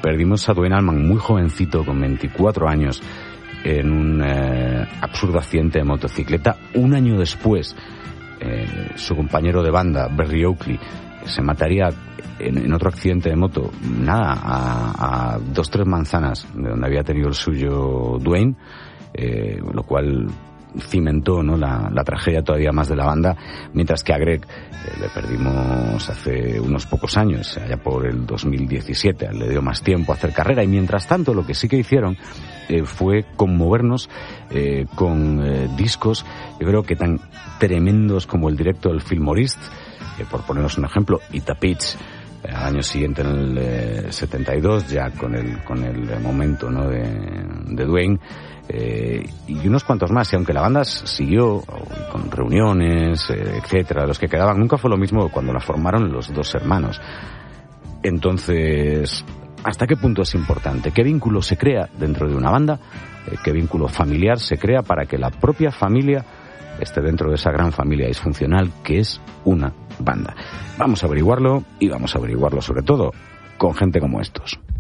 perdimos a Duane Allman muy jovencito, con 24 años, en un absurdo accidente de motocicleta. Un año después, su compañero de banda, Berry Oakley, se mataría en otro accidente de moto, a 2-3 manzanas de donde había tenido el suyo Duane, lo cual cimentó, ¿no?, la tragedia todavía más de la banda, mientras que a Greg le perdimos hace unos pocos años, allá por el 2017, le dio más tiempo a hacer carrera, y mientras tanto lo que sí que hicieron fue conmovernos con discos, yo creo que tan tremendos como el directo del Fillmoreist, por poneros un ejemplo, y The Pitch, al año siguiente, en el 72, ya con el momento, ¿no?, de Duane, y unos cuantos más. Y aunque la banda siguió con reuniones, etcétera, los que quedaban, nunca fue lo mismo cuando la formaron los dos hermanos. Entonces, ¿hasta qué punto es importante? ¿Qué vínculo se crea dentro de una banda? ¿Qué vínculo familiar se crea para que la propia familia esté dentro de esa gran familia disfuncional que es una banda? Vamos a averiguarlo, y vamos a averiguarlo sobre todo con gente como estos.